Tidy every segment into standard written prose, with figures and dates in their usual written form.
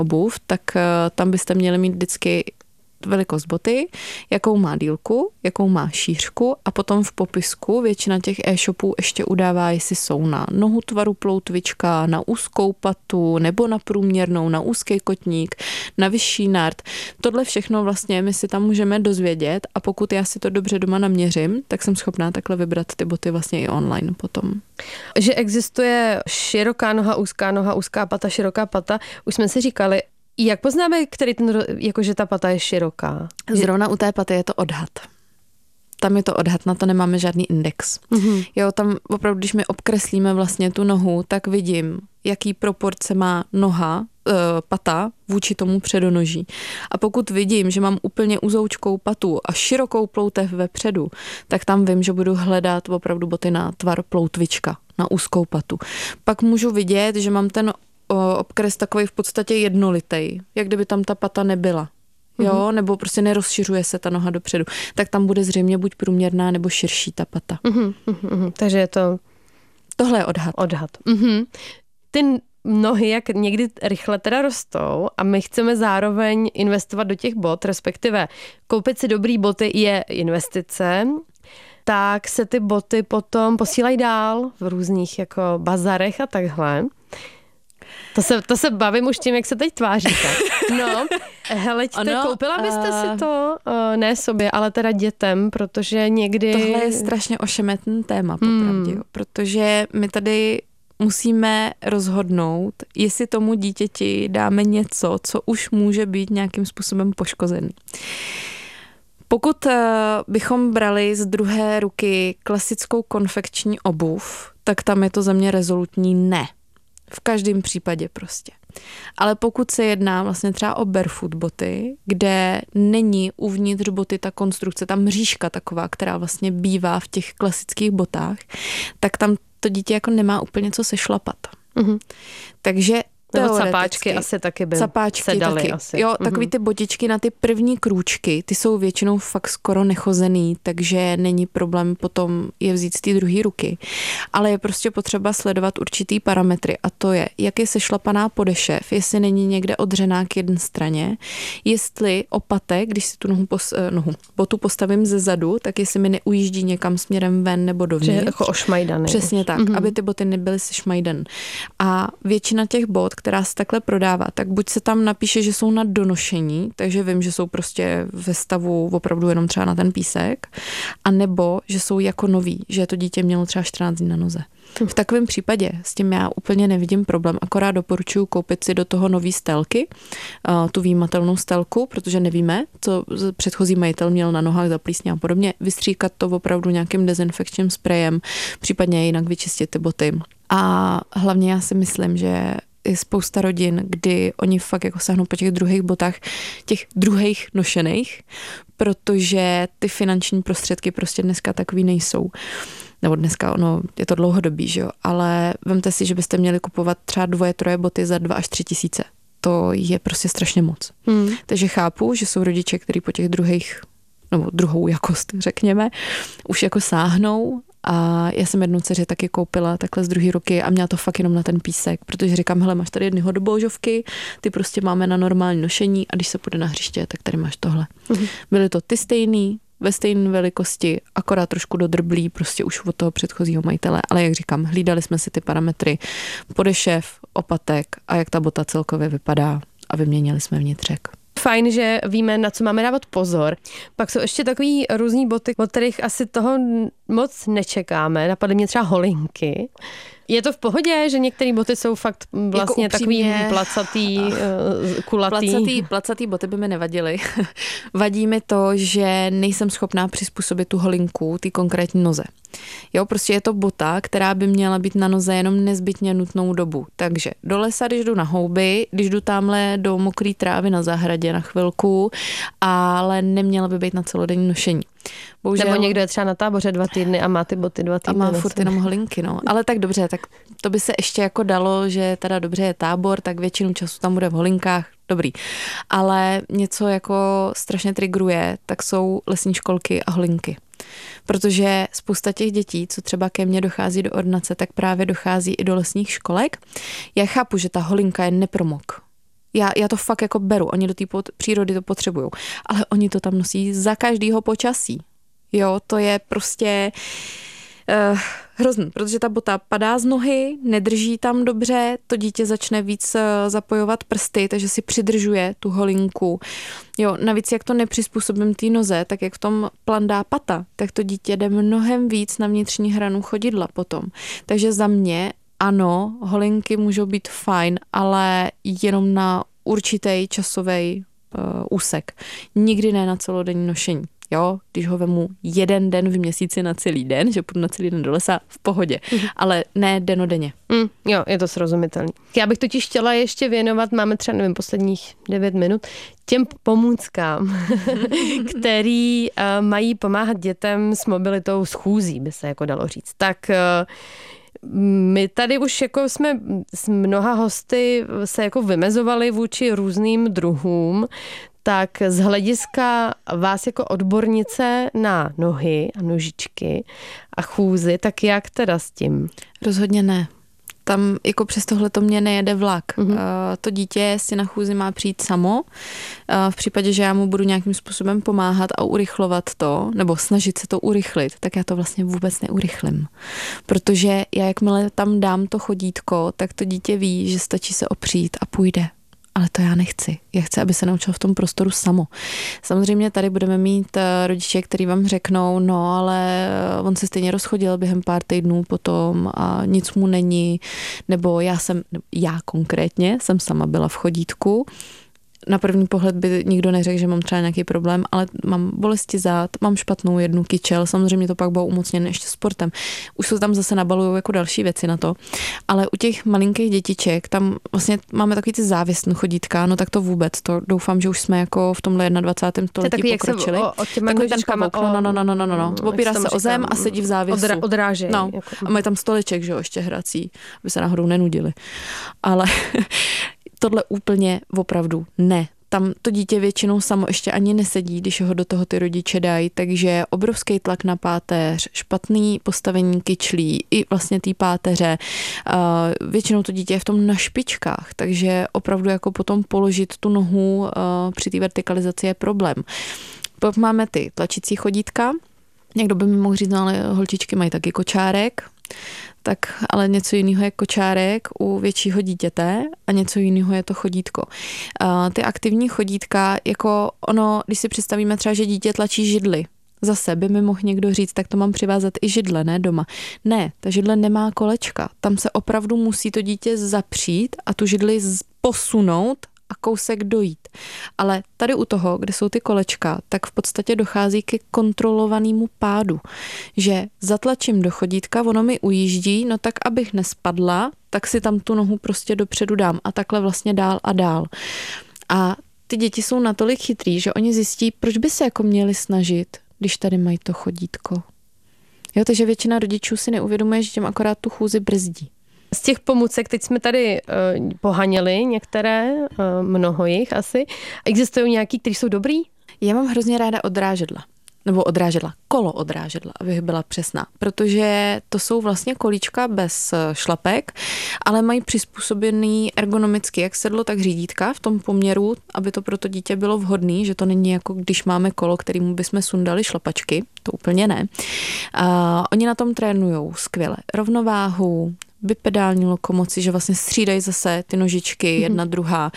obuv, tak tam byste měli mít vždycky velikost boty, jakou má dílku, jakou má šířku a potom v popisku většina těch e-shopů ještě udává, jestli jsou na nohu tvaru ploutvička, na úzkou patu nebo na průměrnou, na úzký kotník, na vyšší nart. Tohle všechno vlastně my si tam můžeme dozvědět a pokud já si to dobře doma naměřím, tak jsem schopná takhle vybrat ty boty vlastně i online potom. Že existuje široká noha, úzká pata, široká pata, už jsme si říkali. Jak poznáme, který jakože ta pata je široká? Zrovna u té paty je to odhad. Tam je to odhad, na to nemáme žádný index. Mm-hmm. Jo, tam opravdu, když my obkreslíme vlastně tu nohu, tak vidím, jaký proporce má noha, pata vůči tomu předonoží. A pokud vidím, že mám úplně uzoučkou patu a širokou ploutev vepředu, tak tam vím, že budu hledat opravdu boty na tvar ploutvička, na úzkou patu. Pak můžu vidět, že mám ten obkres takový v podstatě jednolitej, jak kdyby tam ta pata nebyla. Jo, nebo prostě nerozšiřuje se ta noha dopředu. Tak tam bude zřejmě buď průměrná, nebo širší ta pata. Takže je to... Tohle je odhad. Ty nohy jak někdy rychle teda rostou a my chceme zároveň investovat do těch bot, respektive koupit si dobrý boty je investice, tak se ty boty potom posílají dál v různých jako bazarech a takhle. To se bavím už tím, jak se teď tváříte. No, heleďte, koupila byste si to, ne sobě, ale teda dětem, protože někdy... Tohle je strašně ošemetný téma, popravdě, protože my tady musíme rozhodnout, jestli tomu dítěti dáme něco, co už může být nějakým způsobem poškozený. Pokud bychom brali z druhé ruky klasickou konfekční obuv, tak tam je to za mě rezolutní ne. V každém případě prostě. Ale pokud se jedná vlastně třeba o barefoot boty, kde není uvnitř boty ta konstrukce, ta mřížka taková, která vlastně bývá v těch klasických botách, tak tam to dítě jako nemá úplně co sešlapat. Takže nebo capáčky asi taky by se daly taky. asi. Jo, takový ty botičky na ty první krůčky, ty jsou většinou fakt skoro nechozený, takže není problém potom je vzít z té druhé ruky. Ale je prostě potřeba sledovat určitý parametry a to je, jak je sešlapaná podešev, jestli není někde odřená k jedné straně, jestli opatek, když si tu botu postavím ze zadu, tak jestli mi neujíždí někam směrem ven nebo dovnitř. Že jako ošmajdaný. Přesně tak, aby ty boty nebyly sešmajdaný. A většina těch bot, která se takhle prodává, tak buď se tam napíše, že jsou na donošení, takže vím, že jsou prostě ve stavu opravdu jenom třeba na ten písek, a nebo že jsou jako nový, že to dítě mělo třeba 14 dní na noze. V takovém případě s tím já úplně nevidím problém, akorát doporučuji koupit si do toho nový stelky, tu výjimatelnou stelku, protože nevíme, co předchozí majitel měl na nohách za plísně a podobně, vystříkat to opravdu nějakým dezinfekčním sprejem, případně jinak vyčistit ty boty. A hlavně já si myslím, že je spousta rodin, kdy oni fakt jako sáhnou po těch druhých botách, těch druhých nošených, protože ty finanční prostředky prostě dneska takový nejsou. Nebo dneska je to dlouhodobý, že jo, ale vemte si, že byste měli kupovat třeba 2-3 boty za 2 až 3 tisíce. To je prostě strašně moc. Takže chápu, že jsou rodiče, kteří po těch druhou jakost, řekněme, už jako sáhnou. A já jsem jednu dceři taky koupila takhle z druhé ruky a měla to fakt jenom na ten písek, protože říkám, hele, máš tady jedny hodoboužovky, ty prostě máme na normální nošení a když se půjde na hřiště, tak tady máš tohle. Byly to ty stejný, ve stejné velikosti, akorát trošku dodrblí, prostě už od toho předchozího majitele, ale jak říkám, hlídali jsme si ty parametry, podešev, opatek a jak ta bota celkově vypadá a vyměnili jsme vnitřek. Fajn, že víme, na co máme dávat pozor. Pak jsou ještě takový různý boty, od kterých asi toho moc nečekáme. Napadly mě třeba holinky. Je to v pohodě, že některé boty jsou fakt vlastně jako takový placatý, kulatý? Placatý boty by mi nevadily. Vadí mi to, že nejsem schopná přizpůsobit tu holinku té konkrétní noze. Jo, prostě je to bota, která by měla být na noze jenom nezbytně nutnou dobu. Takže do lesa, když jdu na houby, když jdu tamhle do mokré trávy na zahradě na chvilku, ale neměla by být na celodenní nošení. Bohužel, nebo někdo je třeba na táboře 2 týdny a má ty boty 2 týdny. A má furt jenom holinky, no. Ale tak dobře, tak to by se ještě jako dalo, že teda dobře je tábor, tak většinu času tam bude v holinkách, dobrý. Ale něco jako strašně trigruje, tak jsou lesní školky a holinky. Protože spousta těch dětí, co třeba ke mně dochází do ordinace, tak právě dochází i do lesních školek. Já chápu, že ta holinka je nepromok. Já to fakt jako beru, oni do té přírody to potřebují, ale oni to tam nosí za každého počasí. Jo, to je prostě hrozný, protože ta bota padá z nohy, nedrží tam dobře, to dítě začne víc zapojovat prsty, takže si přidržuje tu holinku. Jo, navíc jak to nepřizpůsobím té noze, tak jak v tom plandá pata, tak to dítě jde mnohem víc na vnitřní hranu chodidla potom. Takže za mě ano, holinky můžou být fajn, ale jenom na určitý časový úsek. Nikdy ne na celodenní nošení. Jo, když ho vemu jeden den v měsíci na celý den, že půjdu na celý den do lesa, v pohodě, ale ne denodenně. Jo, je to srozumitelný. Já bych totiž chtěla ještě věnovat, máme třeba, nevím, posledních 9 minut, těm pomůckám, který mají pomáhat dětem s mobilitou, s chůzí, by se jako dalo říct. Tak my tady už jako jsme s mnoha hosty se jako vymezovali vůči různým druhům, tak z hlediska vás jako odbornice na nohy a nožičky a chůzy, tak jak teda s tím? Rozhodně ne. Tam jako přes tohle to mě nejede vlak. To dítě si na chůzi má přijít samo. V případě, že já mu budu nějakým způsobem pomáhat a urychlovat to, nebo snažit se to urychlit, tak já to vlastně vůbec neurychlím. Protože já jakmile tam dám to chodítko, tak to dítě ví, že stačí se opřít a půjde. Ale to já nechci. Já chci, aby se naučil v tom prostoru samo. Samozřejmě tady budeme mít rodiče, kteří vám řeknou, no ale on se stejně rozchodil během pár týdnů potom a nic mu není, nebo já konkrétně jsem sama byla v chodítku. Na první pohled by nikdo neřekl, že mám třeba nějaký problém, ale mám bolesti zad, mám špatnou jednu kyčel, samozřejmě to pak bylo umocněné ještě sportem. Už se tam zase nabalují jako další věci na to. Ale u těch malinkých dětiček, tam vlastně máme takový ty závěsné chodítka, no tak to vůbec, to doufám, že už jsme jako v tomhle 21. století pokročili. Takový ten pavouk, no. Opírá se o zem a sedí v závěsu. Odrážej. No. A mají tam stoleček, že jo, ještě hrací, aby se náhodou nenudili. Ale tohle úplně opravdu ne. Tam to dítě většinou samo ještě ani nesedí, když ho do toho ty rodiče dají, takže obrovský tlak na páteř, špatný postavení kyčlí i vlastně té páteře. Většinou to dítě je v tom na špičkách, takže opravdu jako potom položit tu nohu při té vertikalizaci je problém. Pak máme ty tlačící chodítka. Někdo by mi mohl říct, no ale holčičky mají taky kočárek. Tak ale něco jiného je kočárek u většího dítěte a něco jiného je to chodítko. Ty aktivní chodítka, jako ono, když si představíme třeba, že dítě tlačí židli, zase by mi mohl někdo říct, tak to mám přivázat i židle, ne doma. Ne, ta židle nemá kolečka. Tam se opravdu musí to dítě zapřít a tu židli posunout a kousek dojít. Ale tady u toho, kde jsou ty kolečka, tak v podstatě dochází ke kontrolovanému pádu. Že zatlačím do chodítka, ono mi ujíždí, no tak abych nespadla, tak si tam tu nohu prostě dopředu dám a takhle vlastně dál a dál. A ty děti jsou natolik chytrý, že oni zjistí, proč by se jako měli snažit, když tady mají to chodítko. Jo, takže většina rodičů si neuvědomuje, že těm akorát tu chůzi brzdí. Z těch pomůcek, teď jsme tady pohaněli některé, mnoho jich asi. Existují nějaký, kteří jsou dobrý? Já mám hrozně ráda odrážedla. Nebo kolo odrážedla, abych byla přesná. Protože to jsou vlastně kolíčka bez šlapek, ale mají přizpůsobený ergonomicky jak sedlo, tak řídítka v tom poměru, aby to pro to dítě bylo vhodné, že to není jako když máme kolo, kterému bychom sundali šlapačky, to úplně ne. Oni na tom trénujou skvěle rovnováhu, bipedální lokomoci, že vlastně střídají zase ty nožičky jedna druhá.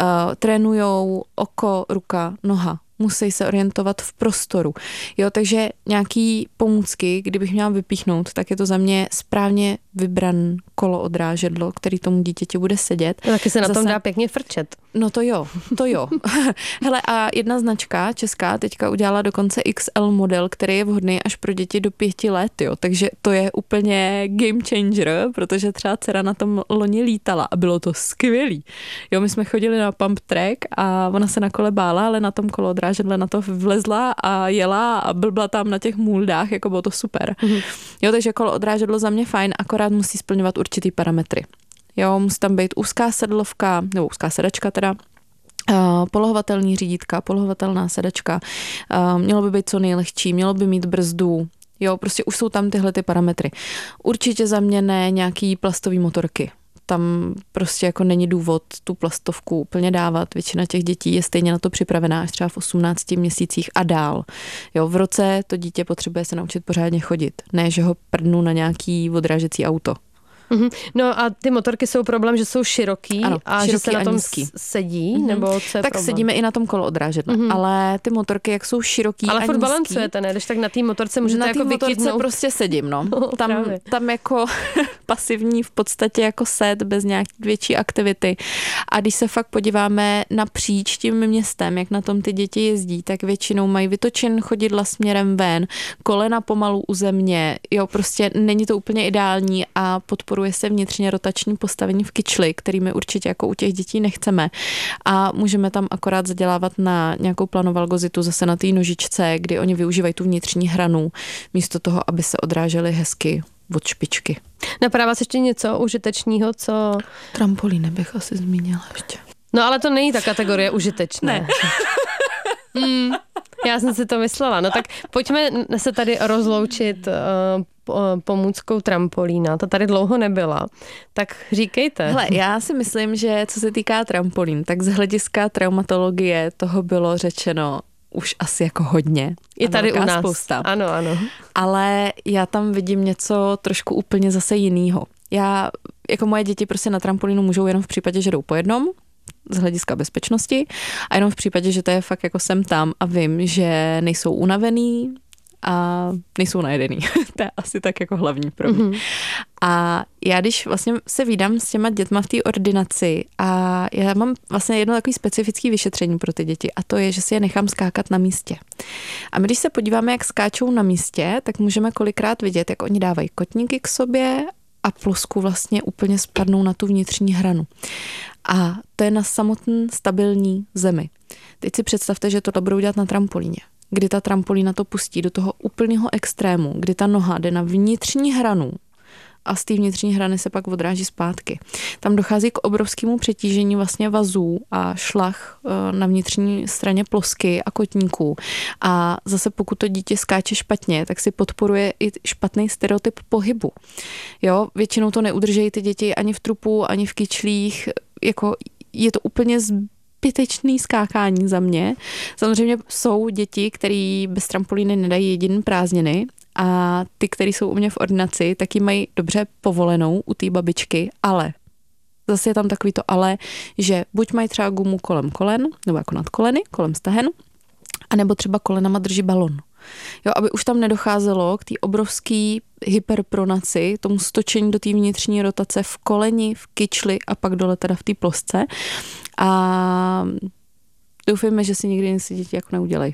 Trénujou oko, ruka, noha. Musí se orientovat v prostoru. Jo, takže nějaký pomůcky, kdybych měla vypíchnout, tak je to za mě správně vybran kolo odrážedlo, který tomu dítěti bude sedět. No, taky se na tom dá pěkně frčet. No to jo. Hele, a jedna značka česká teďka udělala dokonce XL model, který je vhodný až pro děti do 5 let, jo. Takže to je úplně game changer, protože třeba dcera na tom loni lítala a bylo to skvělý. Jo, my jsme chodili na pump track a ona se na kole bála, ale na tom kolo odrážedle na to vlezla a jela a blbla tam na těch můldách, jako bylo to super. Jo, takže kolo odrážedlo za mě fajn, akorát musí splňovat určitý parametry. Jo, musí tam být úzká sedlovka, nebo úzká sedačka teda, polohovatelný řídítka, polohovatelná sedačka, mělo by být co nejlehčí, mělo by mít brzdu, jo, prostě už jsou tam tyhle ty parametry. Určitě za mě ne nějaký plastový motorky. tam prostě jako není důvod tu plastovku úplně dávat. Většina těch dětí je stejně na to připravená až třeba v 18 měsících a dál. Jo, v roce to dítě potřebuje se naučit pořádně chodit, ne, že ho prdnu na nějaký odrážecí auto. No a ty motorky jsou problém, že jsou široký, ano, a široký že se na tom nízký. Sedí, nebo co je tak problém? sedíme i na tom koloodrážedle, ale ty motorky, jak jsou široký ale a furt nízký, balancujete, ne? Když tak na té motorce můžete jako vykytnout. Na té motorce prostě sedím, no. No, tam jako pasivní v podstatě jako set, bez nějaký větší aktivity. A když se fakt podíváme napříč tím městem, jak na tom ty děti jezdí, tak většinou mají vytočen chodidla směrem ven, kolena pomalu u země, jo, prostě není to úplně ideální a podporuje se vnitřně rotační postavení v kyčli, který my určitě jako u těch dětí nechceme. A můžeme tam akorát zadělávat na nějakou planovalgozitu zase na té nožičce, kdy oni využívají tu vnitřní hranu, místo toho, aby se odrážely hezky od špičky. Napadá vás ještě něco užitečného, co... Trampolíny bych asi zmínila ještě. No ale to není ta kategorie užitečné. Ne. Já jsem si to myslela. No tak pojďme se tady rozloučit pomůckou trampolína. Ta tady dlouho nebyla. Tak říkejte. Hele, já si myslím, že co se týká trampolín, tak z hlediska traumatologie toho bylo řečeno už asi jako hodně. I tady u nás. Spousta. Ano. Ale já tam vidím něco trošku úplně zase jinýho. Já, jako moje děti prostě na trampolínu můžou jenom v případě, že jdou po jednom, z hlediska bezpečnosti, a jenom v případě, že to je fakt jako jsem tam a vím, že nejsou unavený a nejsou najedený. To je asi tak jako hlavní pro mě. A já když vlastně se vídám s těma dětma v té ordinaci a já mám vlastně jedno takový specifický vyšetření pro ty děti a to je, že si je nechám skákat na místě. A my když se podíváme, jak skáčou na místě, tak můžeme kolikrát vidět, jak oni dávají kotníky k sobě a plosku vlastně úplně spadnou na tu vnitřní hranu. A to je na samotné stabilní zemi. Teď si představte, že tohle budou dělat na trampolíně, kdy ta trampolína to pustí do toho úplného extrému, kdy ta noha jde na vnitřní hranu a z té vnitřní hrany se pak odráží zpátky. Tam dochází k obrovskému přetížení vlastně vazů a šlach na vnitřní straně plosky a kotníků. A zase pokud to dítě skáče špatně, tak si podporuje i špatný stereotyp pohybu. Jo, většinou to neudržejí ty děti ani v trupu, ani v kyčlích, jako je to úplně zbytečný skákání za mě. Samozřejmě jsou děti, které bez trampolíny nedají jediný prázdniny a ty, které jsou u mě v ordinaci, taky mají dobře povolenou u té babičky, ale zase je tam takový to ale, že buď mají třeba gumu kolem kolen, nebo jako nad koleny, kolem stahen, anebo třeba kolenama drží balon. Jo, aby už tam nedocházelo k té obrovské hyperpronaci, tomu stočení do té vnitřní rotace v koleni, v kyčli a pak dole teda v té plosce. A doufejme, že si nikdy nic děti jako neudělají.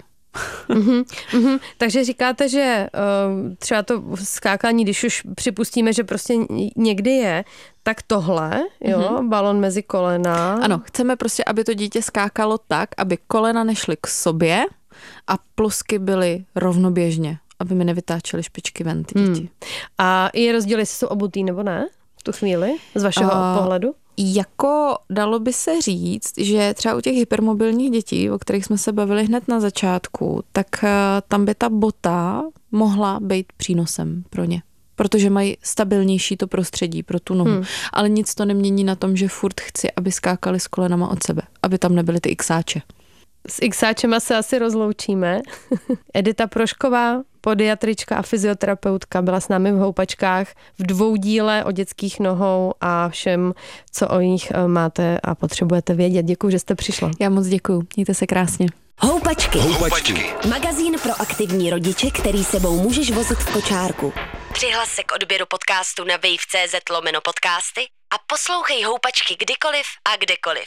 Takže říkáte, že třeba to skákání, když už připustíme, že prostě někdy je, tak tohle, jo, balon mezi kolena. Ano, chceme prostě, aby to dítě skákalo tak, aby kolena nešly k sobě a plosky byly rovnoběžně, aby mi nevytáčely špičky ven ty děti. A je rozdíl, jestli jsou obutý nebo ne v tu chvíli, z vašeho pohledu? Jako dalo by se říct, že třeba u těch hypermobilních dětí, o kterých jsme se bavili hned na začátku, tak tam by ta bota mohla být přínosem pro ně. Protože mají stabilnější to prostředí pro tu nohu. Ale nic to nemění na tom, že furt chci, aby skákali s kolenama od sebe. Aby tam nebyly ty xáče. S xáčema se asi rozloučíme. Edita Prošková, podiatrička a fyzioterapeutka, byla s námi v Houpačkách v 2 díle o dětských nohou a všem, co o nich máte a potřebujete vědět. Děkuji, že jste přišla. Já moc děkuju. Mějte se krásně. Houpačky. Magazín pro aktivní rodiče, který sebou můžeš vozit v kočárku. Přihlas se k odběru podcastu na wave.cz/podcasty a poslouchej Houpačky kdykoliv a kdekoliv.